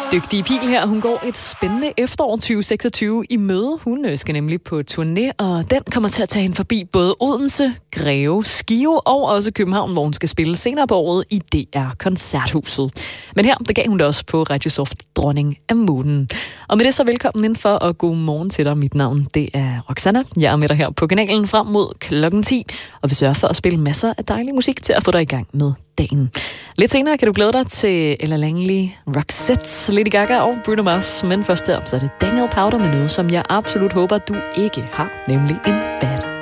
Dygtige Pil her, hun går et spændende efterår 2026 i møde. Hun skal nemlig på turné, og den kommer til at tage hende forbi både Odense, Greve, Skive og også København, hvor hun skal spille senere på året i DR Koncerthuset. Men her, der gav hun det også på Radiosoft Dronning af Månen. Og med det så velkommen indenfor, og god morgen til dig. Mit navn, det er Roxanna. Jeg er med dig her på kanalen frem mod klokken 10, og vi sørger for at spille masser af dejlig musik til at få dig i gang med dagen. Lidt senere kan du glæde dig til Ella Langley, Roxette, Lady Gaga og Bruno Mars, men først der, så er det Daniel Powter med noget, som jeg absolut håber, du ikke har, nemlig en bad